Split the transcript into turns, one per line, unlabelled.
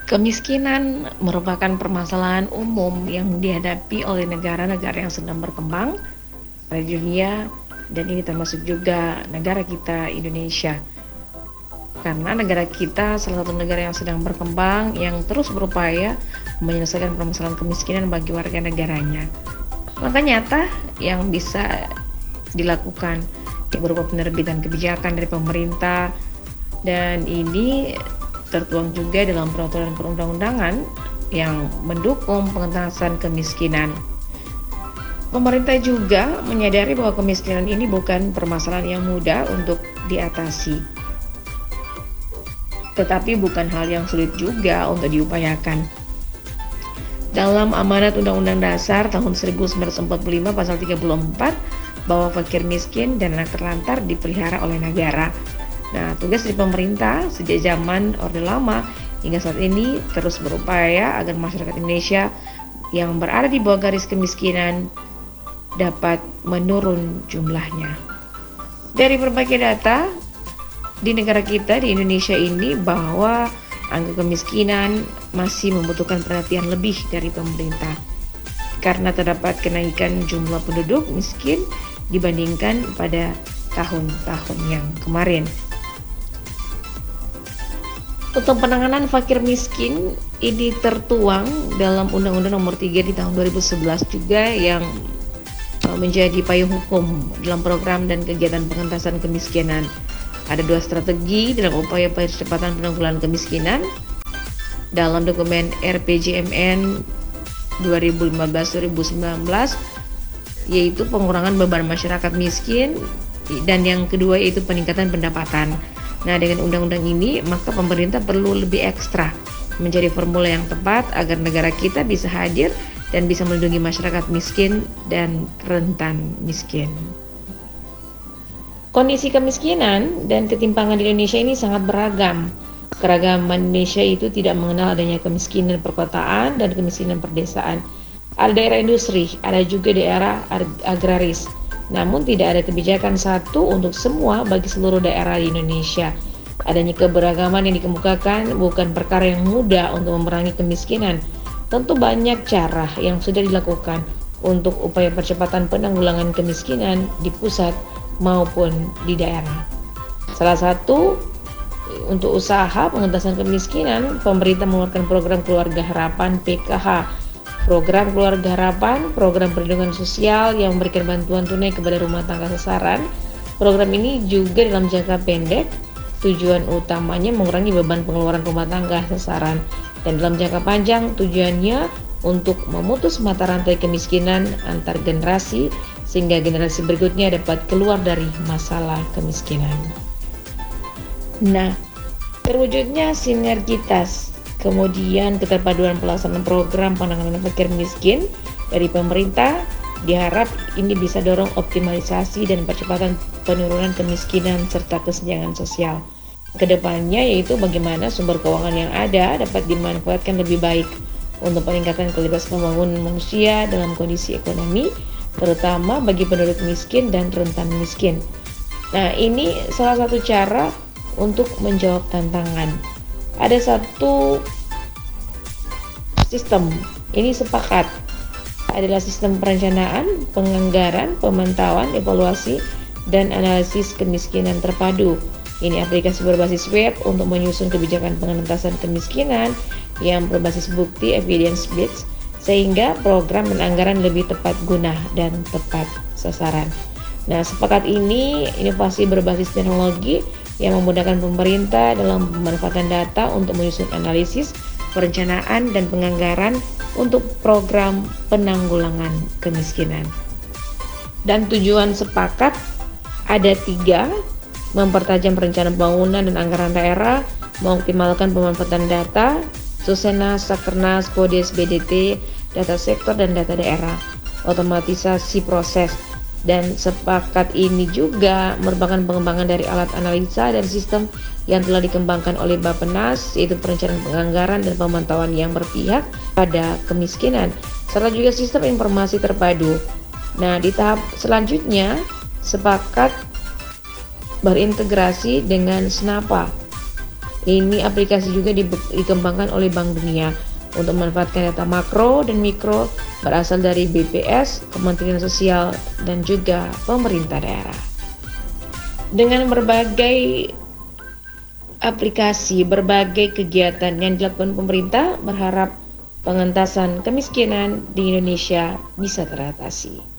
Kemiskinan merupakan permasalahan umum yang dihadapi oleh negara-negara yang sedang berkembang pada dunia, dan ini termasuk juga negara kita, Indonesia. Karena negara kita salah satu negara yang sedang berkembang yang terus berupaya menyelesaikan permasalahan kemiskinan bagi warga negaranya. Langkah nyata yang bisa dilakukan berupa penerbitan kebijakan dari pemerintah, dan ini tertuang juga dalam peraturan perundang-undangan yang mendukung pengentasan kemiskinan. Pemerintah juga menyadari bahwa kemiskinan ini bukan permasalahan yang mudah untuk diatasi, tetapi bukan hal yang sulit juga untuk diupayakan. Dalam amanat Undang-Undang Dasar tahun 1945 pasal 34 bahwa fakir miskin dan anak terlantar dipelihara oleh negara. Nah, tugas dari pemerintah sejak zaman Orde Lama hingga saat ini terus berupaya agar masyarakat Indonesia yang berada di bawah garis kemiskinan dapat menurun jumlahnya. Dari berbagai data di negara kita, di Indonesia ini, bahwa angka kemiskinan masih membutuhkan perhatian lebih dari pemerintah karena terdapat kenaikan jumlah penduduk miskin dibandingkan pada tahun-tahun yang kemarin. Untuk penanganan fakir miskin ini tertuang dalam Undang-Undang Nomor 3 di tahun 2011 juga yang menjadi payung hukum dalam program dan kegiatan pengentasan kemiskinan. Ada 2 strategi dalam upaya percepatan penanggulangan kemiskinan dalam dokumen RPJMN 2015-2019, yaitu pengurangan beban masyarakat miskin, dan yang kedua yaitu peningkatan pendapatan. Nah, dengan undang-undang ini, maka pemerintah perlu lebih ekstra mencari formula yang tepat agar negara kita bisa hadir dan bisa melindungi masyarakat miskin dan rentan miskin. Kondisi kemiskinan dan ketimpangan di Indonesia ini sangat beragam. Keragaman Indonesia itu tidak mengenal adanya kemiskinan perkotaan dan kemiskinan perdesaan. Ada daerah industri, ada juga daerah agraris. Namun tidak ada kebijakan satu untuk semua bagi seluruh daerah di Indonesia. Adanya keberagaman yang dikemukakan bukan perkara yang mudah untuk memerangi kemiskinan. Tentu banyak cara yang sudah dilakukan untuk upaya percepatan penanggulangan kemiskinan di pusat maupun di daerah. Salah satu untuk usaha pengentasan kemiskinan, pemerintah mengeluarkan program Keluarga Harapan PKH. Program Keluarga Harapan, program perlindungan sosial yang memberikan bantuan tunai kepada rumah tangga sasaran. Program ini juga dalam jangka pendek, tujuan utamanya mengurangi beban pengeluaran rumah tangga sasaran. Dan dalam jangka panjang, tujuannya untuk memutus mata rantai kemiskinan antar generasi, sehingga generasi berikutnya dapat keluar dari masalah kemiskinan. Nah, terwujudnya sinergitas, kemudian keterpaduan pelaksanaan program penanganan fakir miskin dari pemerintah diharap ini bisa dorong optimalisasi dan percepatan penurunan kemiskinan serta kesenjangan sosial. Kedepannya yaitu bagaimana sumber keuangan yang ada dapat dimanfaatkan lebih baik untuk peningkatan kualitas pembangunan manusia dalam kondisi ekonomi, terutama bagi penduduk miskin dan rentan miskin. Nah, ini salah satu cara untuk menjawab tantangan. Ada satu sistem, ini sepakat, adalah sistem perencanaan, penganggaran, pemantauan, evaluasi, dan analisis kemiskinan terpadu. Ini aplikasi berbasis web untuk menyusun kebijakan pengentasan kemiskinan yang berbasis bukti evidence based, sehingga program dan anggaran lebih tepat guna dan tepat sasaran. Nah, sepakat ini inovasi berbasis teknologi yang memudahkan pemerintah dalam pemanfaatan data untuk menyusun analisis, perencanaan, dan penganggaran untuk program penanggulangan kemiskinan. Dan tujuan sepakat ada 3, mempertajam perencanaan pembangunan dan anggaran daerah, mengoptimalkan pemanfaatan data, Susenas, Sakernas, Podes, BDT, data sektor dan data daerah, otomatisasi proses. Dan sepakat ini juga merupakan pengembangan dari alat analisa dan sistem yang telah dikembangkan oleh Bappenas, yaitu perencanaan penganggaran dan pemantauan yang berpihak pada kemiskinan, serta juga sistem informasi terpadu. Nah, di tahap selanjutnya, sepakat berintegrasi dengan SNAPA, Ini aplikasi juga dikembangkan oleh Bank Dunia untuk memanfaatkan data makro dan mikro berasal dari BPS, Kementerian Sosial, dan juga pemerintah daerah. Dengan berbagai aplikasi, berbagai kegiatan yang dilakukan pemerintah, berharap pengentasan kemiskinan di Indonesia bisa teratasi.